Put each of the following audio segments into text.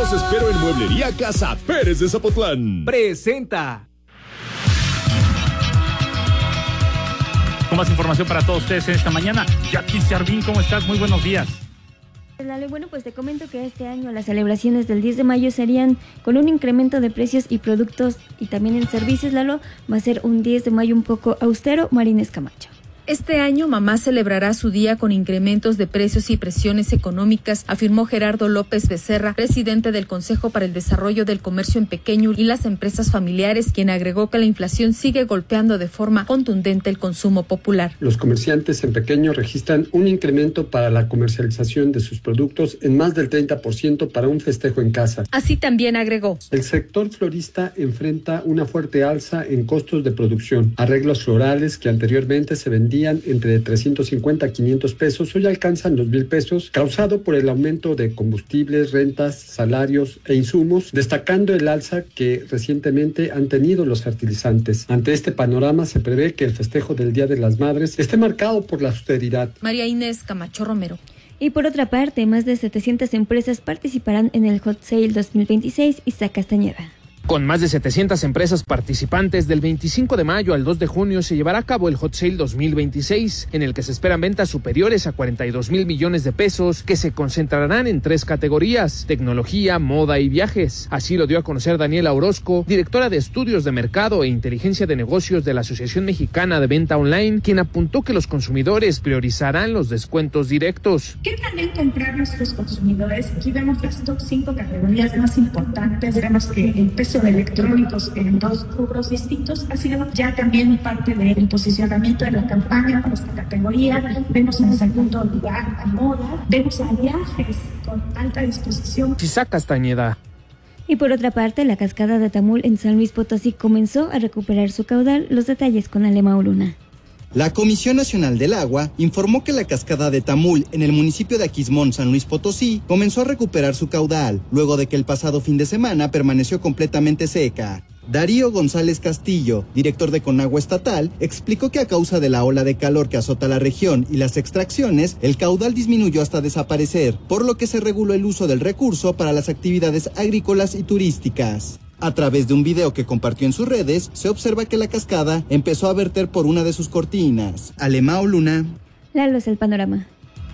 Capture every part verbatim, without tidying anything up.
Los espero en Mueblería Casa Pérez de Zapotlán. Presenta. Con más información para todos ustedes en esta mañana. Jackie Servín, ¿cómo estás? Muy buenos días. Lalo, bueno, pues te comento que este año las celebraciones del diez de mayo serían con un incremento de precios y productos y también en servicios, Lalo. Va a ser un diez de mayo un poco austero. Marines Camacho. Este año mamá celebrará su día con incrementos de precios y presiones económicas, afirmó Gerardo López Becerra, presidente del Consejo para el Desarrollo del Comercio en Pequeño y las Empresas Familiares, quien agregó que la inflación sigue golpeando de forma contundente el consumo popular. Los comerciantes en pequeño registran un incremento para la comercialización de sus productos en más del treinta por ciento para un festejo en casa. Así también agregó. El sector florista enfrenta una fuerte alza en costos de producción. Arreglos florales que anteriormente se vendían entre trescientos cincuenta a quinientos pesos, hoy alcanzan los mil pesos, causado por el aumento de combustibles, rentas, salarios e insumos, destacando el alza que recientemente han tenido los fertilizantes. Ante este panorama se prevé que el festejo del Día de las Madres esté marcado por la austeridad. María Inés Camacho Romero. Y por otra parte, más de setecientas empresas participarán en el Hot Sale dos mil veintiséis Isaac Castañeda. Con más de setecientas empresas participantes, del veinticinco de mayo al dos de junio se llevará a cabo el Hot Sale dos mil veintiséis, en el que se esperan ventas superiores a cuarenta y dos mil millones de pesos, que se concentrarán en tres categorías: tecnología, moda y viajes. Así lo dio a conocer Daniela Orozco, directora de Estudios de Mercado e Inteligencia de Negocios de la Asociación Mexicana de Venta Online, quien apuntó que los consumidores priorizarán los descuentos directos. ¿Qué planean comprar nuestros consumidores? Aquí vemos las top cinco categorías más importantes. Vemos que el peso de electrónicos en dos rubros distintos ha sido ya también parte del posicionamiento de la campaña para esta categoría. Vemos en segundo lugar a moda, vemos a viajes con alta disposición. Isaac Castañeda. Y por otra parte, la cascada de Tamul en San Luis Potosí comenzó a recuperar su caudal. Los detalles con Alema Luna. La Comisión Nacional del Agua informó que la cascada de Tamul en el municipio de Aquismón, San Luis Potosí, comenzó a recuperar su caudal, luego de que el pasado fin de semana permaneció completamente seca. Darío González Castillo, director de Conagua Estatal, explicó que a causa de la ola de calor que azota la región y las extracciones, el caudal disminuyó hasta desaparecer, por lo que se reguló el uso del recurso para las actividades agrícolas y turísticas. A través de un video que compartió en sus redes, se observa que la cascada empezó a verter por una de sus cortinas. Alemao Luna. Lalo es el panorama.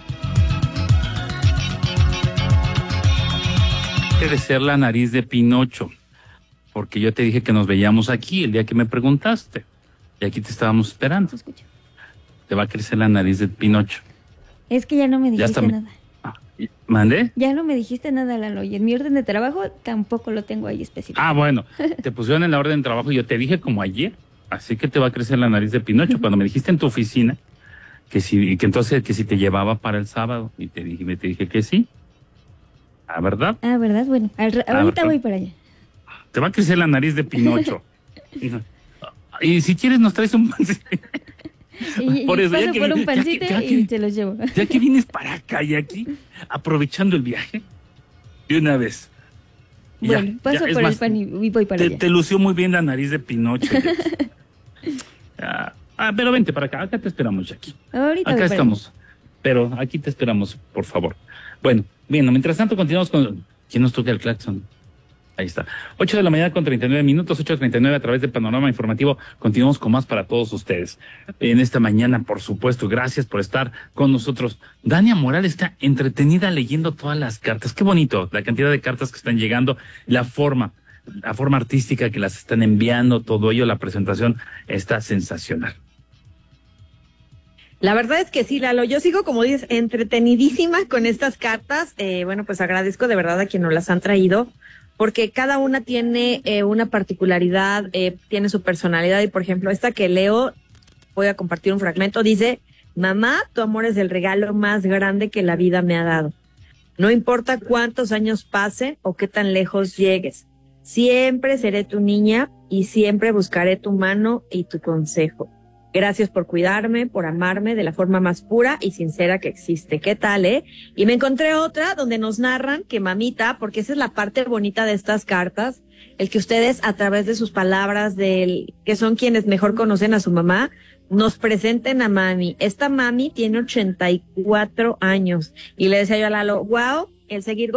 Debe ser la nariz de Pinocho, porque yo te dije que nos veíamos aquí el día que me preguntaste, y aquí te estábamos esperando. Te va a crecer la nariz de Pinocho. Es que ya no me dijiste me... nada. ¿Mandé? Ya no me dijiste nada, Lalo, y en mi orden de trabajo tampoco lo tengo ahí específico. Ah, bueno, te pusieron en la orden de trabajo y yo te dije como ayer, así que te va a crecer la nariz de Pinocho. Cuando me dijiste en tu oficina que si, que entonces que si te llevaba para el sábado, y te dije, me te dije que sí. Ah, ¿verdad? Ah, ¿verdad? Bueno, al, ah, ahorita ¿verdad? voy para allá. Te va a crecer la nariz de Pinocho. y, y si quieres nos traes un pancito. Y, por y eso, paso ya que, por un ya pancito que, ya y que, te los llevo. Ya que vienes para acá y aquí, aprovechando el viaje, de una vez. Bueno, ya, paso ya, por más, el pan y, y voy para te, allá. Te lució muy bien la nariz de Pinocho. ah, ah, pero vente para acá, acá te esperamos, Jackie. Ahorita acá voy estamos, para pero aquí te esperamos, por favor. Bueno, bien, mientras tanto continuamos con... ¿Quién nos toca el claxon? Ahí está. ocho de la mañana con treinta y nueve minutos, ocho treinta y nueve a través de Panorama Informativo. Continuamos con más para todos ustedes. En esta mañana, por supuesto, gracias por estar con nosotros. Dania Morales está entretenida leyendo todas las cartas. Qué bonito, la cantidad de cartas que están llegando, la forma, la forma artística que las están enviando, todo ello, la presentación está sensacional. La verdad es que sí, Lalo, yo sigo, como dices, entretenidísima con estas cartas. Eh, bueno, pues agradezco de verdad a quien nos las han traído, porque cada una tiene eh, una particularidad, eh, tiene su personalidad. Y por ejemplo, esta que leo, voy a compartir un fragmento, dice: mamá, tu amor es el regalo más grande que la vida me ha dado. No importa cuántos años pasen o qué tan lejos llegues, siempre seré tu niña y siempre buscaré tu mano y tu consejo. Gracias por cuidarme, por amarme de la forma más pura y sincera que existe. ¿Qué tal, eh? Y me encontré otra donde nos narran que mamita, porque esa es la parte bonita de estas cartas, el que ustedes a través de sus palabras, del que son quienes mejor conocen a su mamá, nos presenten a mami. Esta mami tiene ochenta y cuatro años. Y le decía yo a Lalo, wow, el seguir